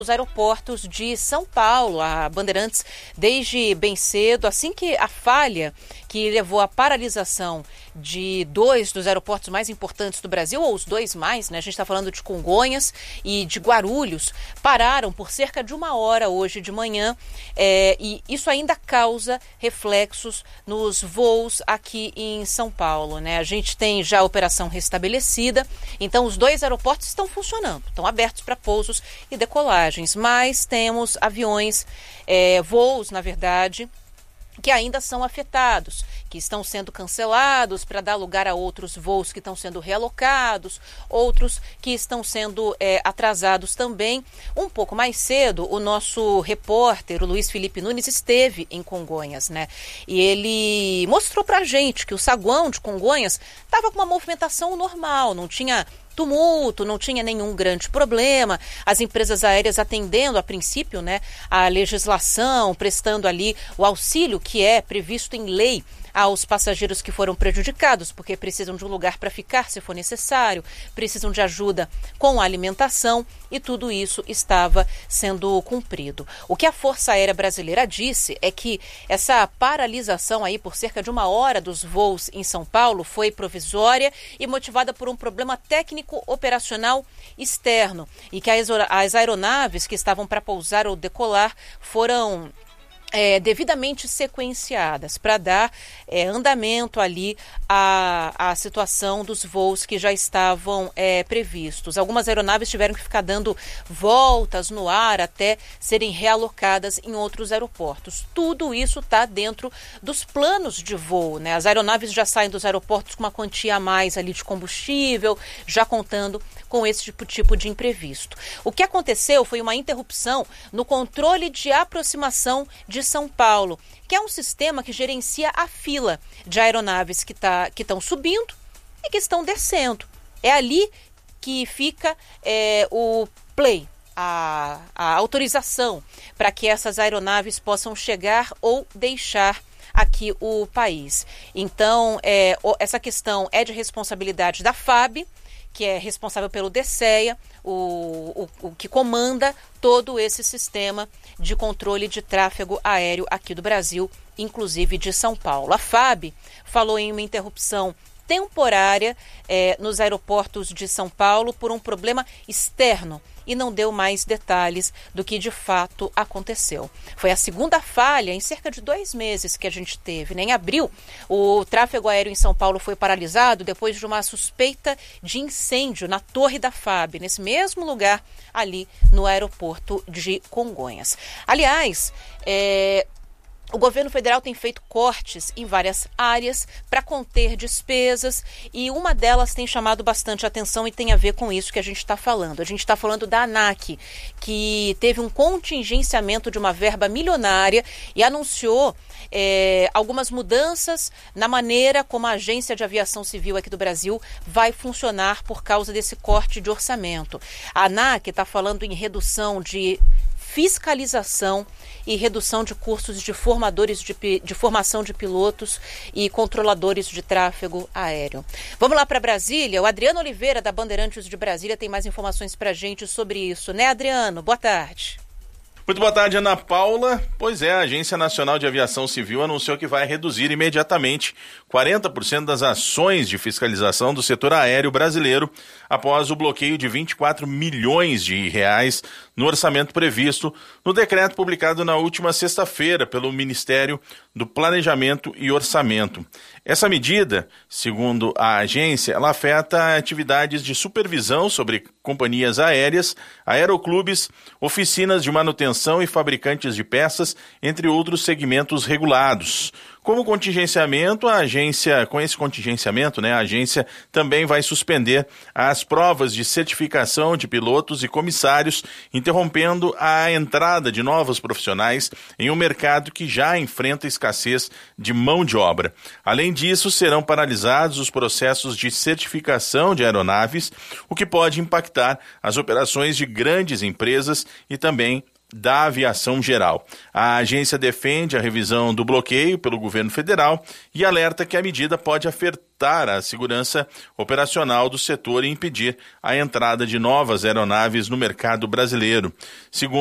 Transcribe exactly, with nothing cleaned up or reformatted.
os aeroportos de São Paulo. A Bandeirantes, desde bem cedo, assim que a falha que levou à paralisação de dois dos aeroportos mais importantes do Brasil, ou os dois mais, né? A gente está falando de Congonhas e de Guarulhos, pararam por cerca de uma hora hoje de manhã, é, e isso ainda causa reflexos nos voos aqui em São Paulo, né? A gente tem já a operação restabelecida, então os dois aeroportos estão funcionando, estão abertos para pousos e decolagens, mas temos aviões, é, voos, na verdade, que ainda são afetados, que estão sendo cancelados para dar lugar a outros voos que estão sendo realocados, outros que estão sendo é, atrasados também. Um pouco mais cedo, o nosso repórter, o Luiz Felipe Nunes, esteve em Congonhas, né? E ele mostrou para a gente que o saguão de Congonhas estava com uma movimentação normal, não tinha tumulto, não tinha nenhum grande problema, as empresas aéreas atendendo a princípio, né, a legislação, prestando ali o auxílio que é previsto em lei aos passageiros que foram prejudicados, porque precisam de um lugar para ficar se for necessário, precisam de ajuda com a alimentação, e tudo isso estava sendo cumprido. O que a Força Aérea Brasileira disse é que essa paralisação aí por cerca de uma hora dos voos em São Paulo foi provisória e motivada por um problema técnico operacional externo, e que as aeronaves que estavam para pousar ou decolar foram É, devidamente sequenciadas para dar é, andamento ali à, à situação dos voos que já estavam é, previstos. Algumas aeronaves tiveram que ficar dando voltas no ar até serem realocadas em outros aeroportos. Tudo isso está dentro dos planos de voo, né? As aeronaves já saem dos aeroportos com uma quantia a mais ali de combustível, já contando com esse tipo, tipo de imprevisto. O que aconteceu foi uma interrupção no controle de aproximação de São Paulo, que é um sistema que gerencia a fila de aeronaves que tá, que estão subindo e que estão descendo. É ali que fica é, o play, a, a autorização para que essas aeronaves possam chegar ou deixar aqui o país. Então, é, essa questão é de responsabilidade da F A B, que é responsável pelo DSEA, o, o, o que comanda todo esse sistema de controle de tráfego aéreo aqui do Brasil, inclusive de São Paulo. A F A B falou em uma interrupção temporária é, nos aeroportos de São Paulo por um problema externo e não deu mais detalhes do que de fato aconteceu. Foi a segunda falha em cerca de dois meses que a gente teve, né? Em abril, o tráfego aéreo em São Paulo foi paralisado depois de uma suspeita de incêndio na torre da F A B, nesse mesmo lugar ali no aeroporto de Congonhas. Aliás, é... o governo federal tem feito cortes em várias áreas para conter despesas, e uma delas tem chamado bastante atenção e tem a ver com isso que a gente está falando. A gente está falando da ANAC, que teve um contingenciamento de uma verba milionária e anunciou é, algumas mudanças na maneira como a Agência de Aviação Civil aqui do Brasil vai funcionar por causa desse corte de orçamento. A ANAC está falando em redução de fiscalização e redução de cursos de formadores de, de formação de pilotos e controladores de tráfego aéreo. Vamos lá para Brasília. O Adriano Oliveira, da Bandeirantes de Brasília, tem mais informações para a gente sobre isso, né, Adriano? Boa tarde. Muito boa tarde, Ana Paula. Pois é, a Agência Nacional de Aviação Civil anunciou que vai reduzir imediatamente quarenta por cento das ações de fiscalização do setor aéreo brasileiro após o bloqueio de vinte e quatro milhões de reais no orçamento previsto no decreto publicado na última sexta-feira pelo Ministério do Planejamento e Orçamento. Essa medida, segundo a agência, ela afeta atividades de supervisão sobre companhias aéreas, aeroclubes, oficinas de manutenção e fabricantes de peças, entre outros segmentos regulados. Como contingenciamento, a agência, com esse contingenciamento, né, a agência também vai suspender as provas de certificação de pilotos e comissários, interrompendo a entrada de novos profissionais em um mercado que já enfrenta escassez de mão de obra. Além disso, serão paralisados os processos de certificação de aeronaves, o que pode impactar as operações de grandes empresas e também da aviação geral. A agência defende a revisão do bloqueio pelo governo federal e alerta que a medida pode afetar a segurança operacional do setor e impedir a entrada de novas aeronaves no mercado brasileiro. Segundo